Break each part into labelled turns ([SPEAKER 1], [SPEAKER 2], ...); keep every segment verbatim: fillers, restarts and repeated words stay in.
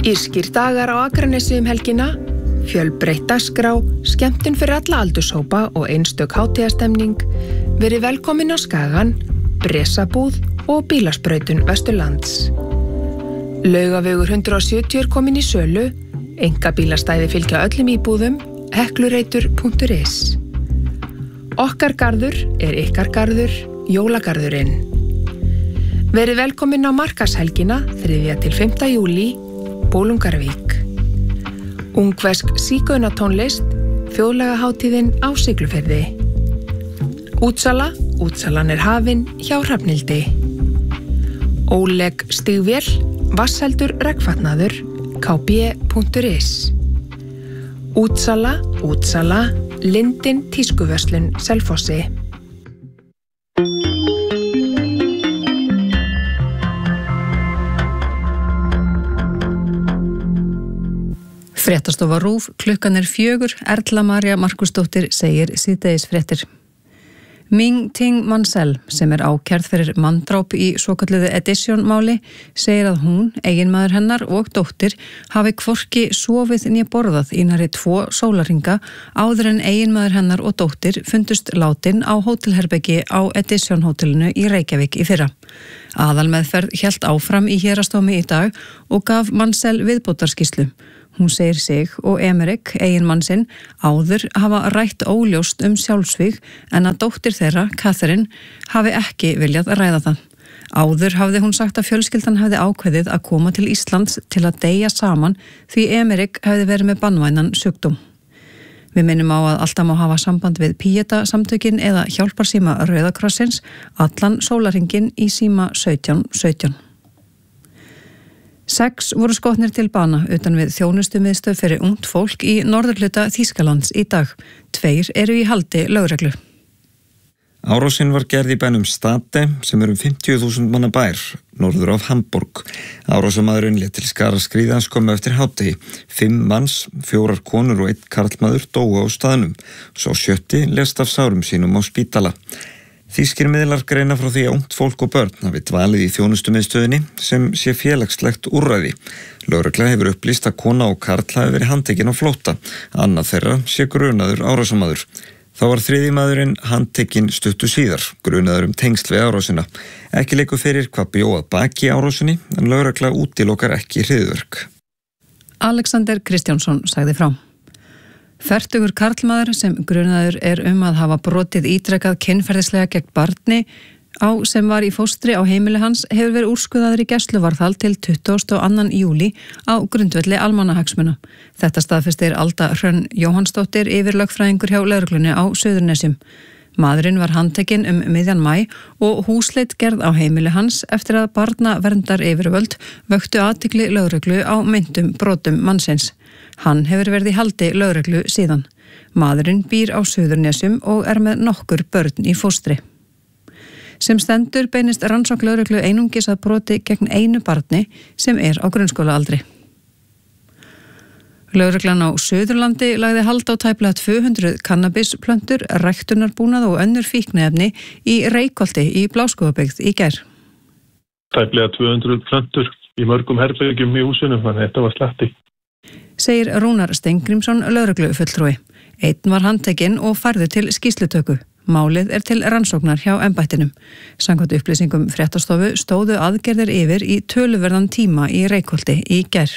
[SPEAKER 1] Írskir dagar á Akranesi um helgina, fjölbreytt dagskrá, skemmtun fyrir alla aldurshópa og einstök hátíðastemning, verið velkomin á Skagann, Bresabúð og bílasprautun Vesturlands. Laugavegur hundrað og sjötíu er komin í sölu, einkabílastæði fylgja öllum íbúðum, heklureitur punktur is. Okkar garður er ykkar garður, jólagarðurinn. Verið velkomin á markaðshelgina, þriðja til fimmta júlí, Bolungarvík. Ungversk sígaunatónlist, þjóðlagahátíðin á Siglufirði. Útsala, útsalan er hafin hjá Hrafnhildi. Óleg stígvél, vatnsheldur regnfatnaður, k b punktur is. Útsala, útsala, Lindin tískuverslun Selfossi.
[SPEAKER 2] Fréttastofa RÚV, klukkan er fjögur, Erla María Markusdóttir segir síðdegisfréttir. Ming Ting Mansell, sem er ákærð fyrir manndráp í svokalluðu Edition-máli, segir að hún, eiginmaður hennar og dóttir hafi hvorki sofið né borðað í nærri tvo sólarhringa áður en eiginmaður hennar og dóttir fundust látin á hótelherbergi á Edition-hótelinu í Reykjavík í fyrra. Aðalmeðferð hélt áfram í héraðsdómi í dag og gaf Mansell viðbótarskýrslu. Hún segir sig og Emerick, eiginmann sinn, áður hafa rætt óljóst um sjálfsvíg en að dóttir þeirra, Catherine, hafi ekki viljað ræða það. Áður hafði hún sagt að fjölskyldan hefði ákveðið að koma til Íslands til að deyja saman því Emerick hefði verið með banvænan sjúkdóm. Við minnum á að alltaf má hafa samband við Píeta-samtökin eða hjálparsíma Rauðakrossins allan sólarhringinn í síma sautján sautján. Sex voru skotnir til bana utan við þjónustumiðstöð fyrir ungt fólk í norðurhluta Þýskalands í dag. Tveir eru í haldi lögreglu.
[SPEAKER 3] Árásin var gerð í bænum Stade sem er um fimmtíu þúsund manna bær, norður af Hamburg. Árásamaðurinn lét til skara skríða skömmu eftir hádegi. Fimm manns, fjórar konur og einn karlmaður dóu á staðnum. Sá sjötti lést af sárum sínum á spítala. Þýskir miðlar greina frá því að ungt fólk og börn hafi dvalið í þjónustumiðstöðinni sem sé félagslegt úrræði. Lögregla hefur upplýst að kona og karl hafi verið handtekinn á flótta. Annað þeirra sé grunaður árásamaður. Þá var þriðji maðurinn handtekinn stuttu síðar, grunaður um tengsl við árásina. Ekki leikur fyrir hvað bjó að baki árásinni, en lögregla útilokar ekki hryðjuverk.
[SPEAKER 2] Alexander Kristjánsson sagði frá. Fertugur karlmaður sem grunaður er um að hafa brotið ítrekað kynferðislega gegn barni á sem var í fóstri á heimili hans hefur verið úrskurðaður í gæsluvarðhald til tuttugasta og annan júlí á grundvelli almannahagsmuna. Þetta staðfestir Alda Hrönn Jóhannsdóttir yfirlögfræðingur hjá lögreglunni á Suðurnesjum. Maðurinn var handtekinn um miðjan maí og húsleit gerð á heimili hans eftir að barnaverndar yfirvöld vöktu athygli lögreglu á meintum brotum mannsins. Hann hefur verið í haldi lögreglu síðan. Maðurinn býr á Suðurnesjum og er með nokkur börn í fóstri. Sem stendur beinist rannsókn lögreglu einungis að broti gegn einu barni sem er á grunnskólaaldri. Lögreglan á Suðurlandi lagði hald á tæplega tvö hundruð kannabisplöntur, ræktunarbúnað og önnur fíkniefni í Reykholti í Bláskógabyggð í gær.
[SPEAKER 4] Tæplega tvö hundruð plöntur í mörgum herbergjum í húsinu, þannig að þetta var slatti.
[SPEAKER 2] Segir Rúnar Steingrímsson lögreglufulltrúi. Einn var handtekinn og færður til skýrslutöku. Málið er til rannsóknar hjá embættinum. Samkvæmt upplýsingum fréttastofu stóðu aðgerðir yfir í töluverðan tíma í Reykholti í gær.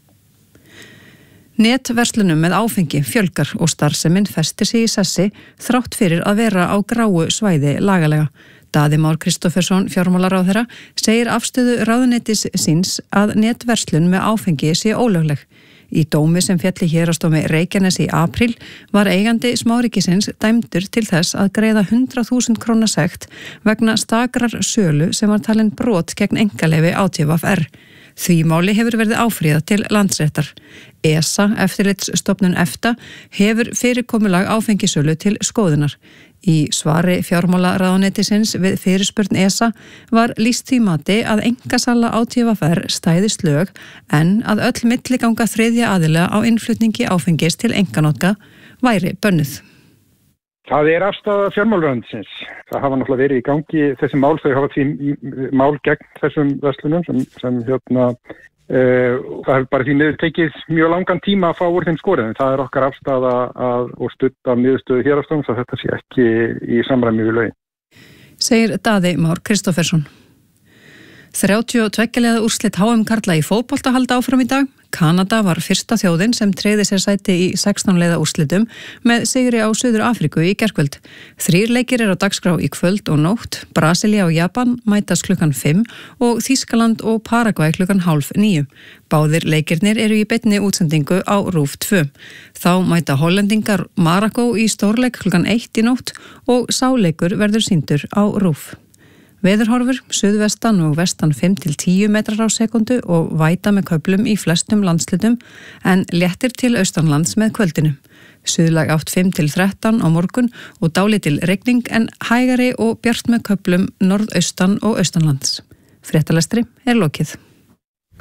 [SPEAKER 2] Netverslunum með áfengi fjölgar og starfsemin festir sig í sessi þrátt fyrir að vera á gráu svæði lagalega. Daði Már Kristófersson, fjármálaráðherra, segir afstöðu ráðuneytis síns að netverslun með áfengi sé ólögleg. Í dómi sem fjalli héraðsdómi Reykjanes í apríl var eigandi smáríkisins dæmdur til þess að greiða hundrað þúsund króna sekt vegna stakrar sölu sem var talin brot gegn einkaleyfi á T V R. Því máli hefur verið áfrýjað til Landsréttar. E S A, eftirlitsstofnun EFTA, hefur fyrirkomulag áfengisölu til skoðunar. Í svari fjármálaráðuneytisins við fyrirspurn E S A var lýst því mati að einkasala á T V R stæðist lög en að öll milliganga þriðja aðila á innflutningi áfengis til einkanotka væri bönnuð.
[SPEAKER 5] Það er afstaða fjármálaráðuneytisins. Það hafa náttúrulega verið í gangi þessi mál, þau hafa því mál gegn þessum verslunum sem, sem hérna, Uh, það er bara því miður tekið mjög langan tíma að fá úr þeim skorið en það er okkar afstaða að, og studd af niðurstöðu héraðsdóms að þetta sé ekki í samræmi við lögin.
[SPEAKER 2] Segir Daði Már Kristófersson. þrjátíu og tveggja liða úrslit H M karla í fótbolta halda áfram í dag. Kanada var fyrsta þjóðin sem tryggði sér sæti í sextán liða úrslitum með sigri á Suður Afríku í gærkvöld. Þrír leikir er á dagskrá í kvöld og nótt. Brasilía og Japan mætast klukkan fimm og Þýskaland og Paragvæ klukkan hálf níu. Báðir leikirnir eru í beinni útsendingu á RÚV tvö. Þá mæta hollendingar Marokko í stórleik klukkan eitt í nótt og sáleikur verður sýndur á RÚV. Veðurhorfur, suðvestan og vestan fimm til tíu metrar á sekundu og væta með köflum í flestum landslutum en léttir til austanlands með kvöldinu. Suðlæg átt fimm til þrettán á morgun og dálítil rigning en hægari og bjart með köflum norðaustan og austanlands. Fréttalestri er lokið.